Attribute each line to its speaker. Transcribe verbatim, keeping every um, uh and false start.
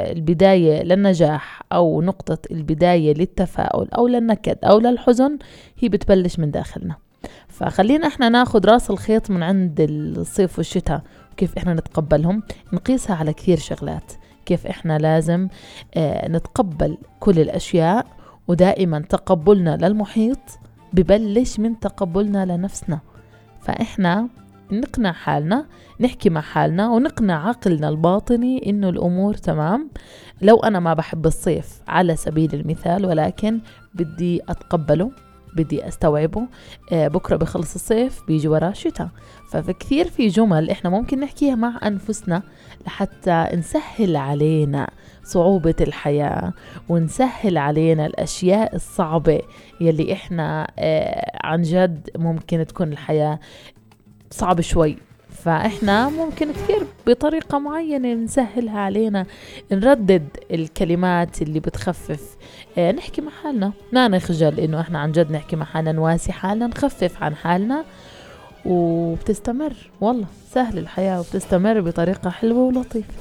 Speaker 1: البداية للنجاح أو نقطة البداية للتفاؤل أو للنكد أو للحزن هي بتبلش من داخلنا. فخلينا احنا ناخد راس الخيط من عند الصيف والشتاء وكيف احنا نتقبلهم، نقيسها على كثير شغلات. كيف احنا لازم اه نتقبل كل الأشياء، ودائما تقبلنا للمحيط ببلش من تقبلنا لنفسنا. فاحنا نقنع حالنا، نحكي مع حالنا ونقنع عقلنا الباطني انه الامور تمام. لو انا ما بحب الصيف على سبيل المثال، ولكن بدي اتقبله، بدي استوعبه، آه بكرة بخلص الصيف بيجي وراه شتاء. فكثير في جمل احنا ممكن نحكيها مع انفسنا لحتى نسهل علينا صعوبة الحياة، ونسهل علينا الاشياء الصعبة يلي احنا آه عن جد ممكن تكون الحياة صعب شوي. فإحنا ممكن كثير بطريقة معينة نسهلها علينا، نردد الكلمات اللي بتخفف، اه نحكي مع حالنا، لا نخجل إنه إحنا عن جد نحكي مع حالنا، نواسي حالنا، نخفف عن حالنا، وبتستمر. والله سهل الحياة وبتستمر بطريقة حلوة ولطيفة.